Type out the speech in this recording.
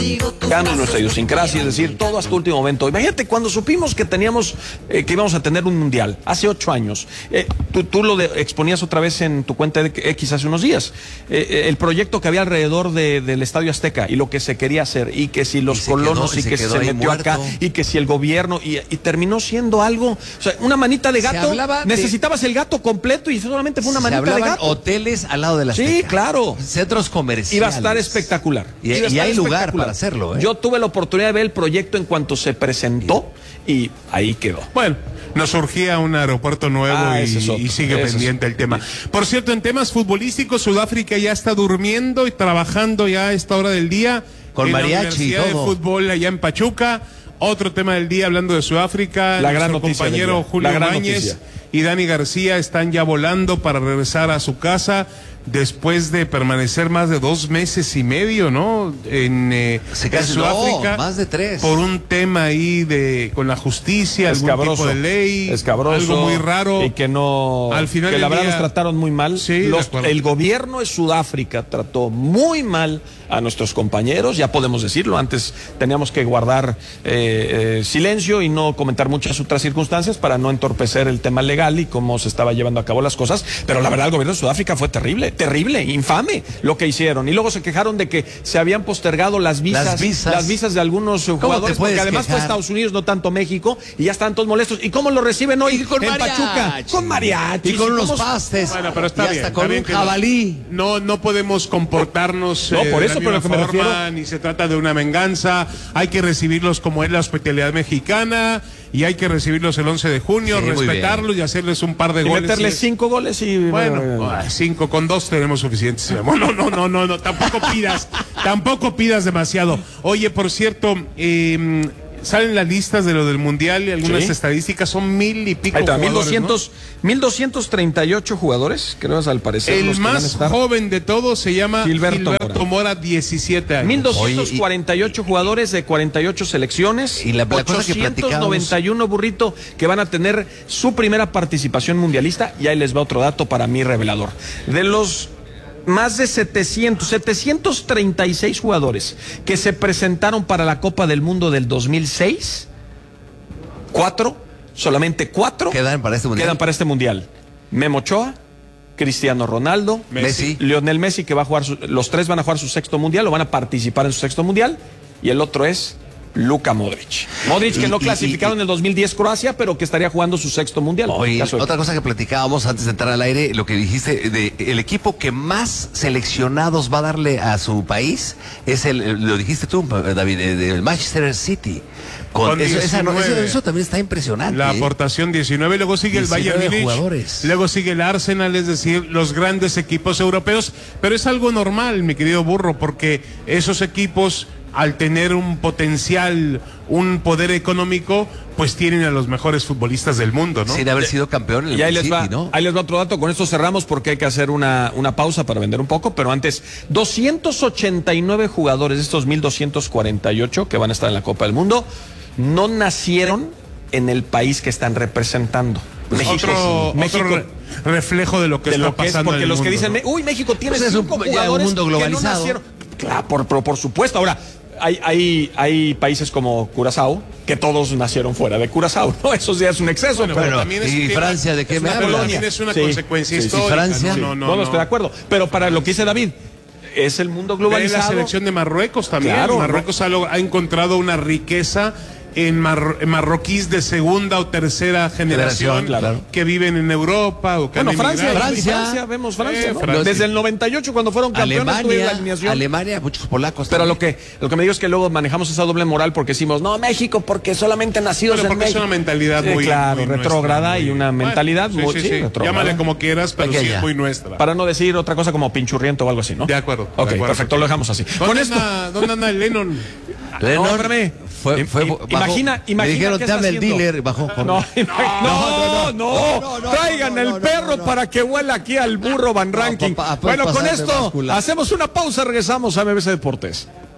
Cambiamos nuestra idiosincrasia, es decir, todo hasta último momento. Imagínate cuando supimos que teníamos, que íbamos a tener un mundial, hace 8 años. Tú lo exponías otra vez en tu cuenta de X hace unos días. El proyecto que había alrededor del Estadio Azteca y lo que se quería hacer, y que si los colonos, y que se metió muerto acá, y que si el gobierno, y terminó siendo algo, o sea, una manita de gato. Necesitabas el gato completo y solamente fue una manita de gato. Hoteles al lado de la Azteca. Sí, claro. Centros comerciales. Iba a estar espectacular. Y hay lugar para hacerlo. Yo tuve la oportunidad de ver el proyecto en cuanto se presentó y ahí quedó. Bueno, nos surgía un aeropuerto nuevo y sigue pendiente el tema. Por cierto, en temas futbolísticos, Sudáfrica ya está durmiendo y trabajando ya a esta hora del día. Con mariachi y todo. De fútbol allá en Pachuca. Otro tema del día, hablando de Sudáfrica, la gran compañero Julio Báñez y Dani García están ya volando para regresar a su casa después de permanecer más de 2 meses y medio, ¿no? En Sudáfrica. Más de 3. Por un tema ahí con la justicia, algún tipo de ley. Escabroso. Algo muy raro. Y que no. Al final que la verdad los trataron muy mal. Sí, el gobierno de Sudáfrica trató muy mal a nuestros compañeros, ya podemos decirlo. Antes teníamos que guardar silencio y no comentar muchas otras circunstancias para no entorpecer el tema legal y cómo se estaba llevando a cabo las cosas. Pero la verdad, el gobierno de Sudáfrica fue terrible, infame lo que hicieron. Y luego se quejaron de que se habían postergado las visas de algunos jugadores, porque además fue Estados Unidos, no tanto México, y ya están todos molestos. ¿Y cómo lo reciben hoy en Pachuca? Con mariachi. Y con unos pastes. Bueno, pero está bien. Hasta con un jabalí. No podemos comportarnos por eso, de la misma forma, ni se trata de una venganza. Hay que recibirlos como es la hospitalidad mexicana, y hay que recibirlos el 11 de junio, respetarlos y hacerles un par de goles. Meterles 5 goles y... Bueno, 5 con 2 tenemos suficientes. No, tampoco pidas demasiado. Oye, por cierto, salen las listas de lo del mundial y algunas estadísticas, son 1000 y pico jugadores, 1238 jugadores, creo, al parecer. El más joven de todos se llama Gilberto Mora, 17 años. 1248 jugadores de 48 selecciones. Y la cosa que 891, Burrito, que van a tener su primera participación mundialista. Y ahí les va otro dato para mí revelador. De los más de 736 jugadores que se presentaron para la Copa del Mundo del 2006, solamente 4 quedan para este mundial. Memo Ochoa, Cristiano Ronaldo, Messi, Lionel Messi, que va a jugar, los 3 van a jugar su 6º mundial, o van a participar en su 6º mundial, y el otro es Luka Modric. Que no clasificaron en el 2010 Croacia, pero que estaría jugando su 6º mundial. Otra cosa que platicábamos antes de entrar al aire, lo que dijiste, el equipo que más seleccionados va a darle a su país es lo dijiste tú, David, el Manchester City. Con eso también está impresionante. La aportación 19, luego sigue el Bayern Múnich, luego sigue el Arsenal, es decir, los grandes equipos europeos, pero es algo normal, mi querido Burro, porque esos equipos, al tener un potencial, un poder económico, pues tienen a los mejores futbolistas del mundo, ¿no? Sí, de haber sido campeón en el City, ¿no? Ahí les va otro dato, con esto cerramos porque hay que hacer una pausa para vender un poco, pero antes, 289 jugadores de estos 1248 que van a estar en la Copa del Mundo no nacieron en el país que están representando. México. Otro reflejo de lo que está pasando porque en el los mundo, que dicen, ¿no? Uy, México tiene 5 jugadores un mundo globalizado. que no nacieron. Claro, por supuesto. Ahora, hay países como Curazao que todos nacieron fuera de Curazao, ¿no? Eso ya es un exceso. Pero también es ¿y Francia de qué me habla? También es una consecuencia histórica. Francia. No, estoy de acuerdo. Pero para lo que dice David, es el mundo globalizado. La selección de Marruecos también. Claro, Marruecos ha encontrado una riqueza en marroquíes de segunda o tercera generación que viven en Europa o que han emigrado. Francia, vemos Francia, ¿no? Desde el 98 cuando fueron campeones de la alineación. Alemania, muchos polacos. Pero lo que me digo es que luego manejamos esa doble moral porque decimos, no, México, porque solamente nacidos en México. Es una mentalidad muy retrógrada y una mentalidad muy retrógrada. Llámale como quieras, pero sí es muy nuestra. Para no decir otra cosa como pinchurriento o algo así, ¿no? De acuerdo. Ok, perfecto, lo dejamos así. ¿Dónde anda el Lennon? Imagina. Me dijeron, te habla el dealer, bajó. No, traigan el perro para que huela aquí al burro Van Ranking. Bueno, con esto hacemos una pausa, regresamos a MBC Deportes.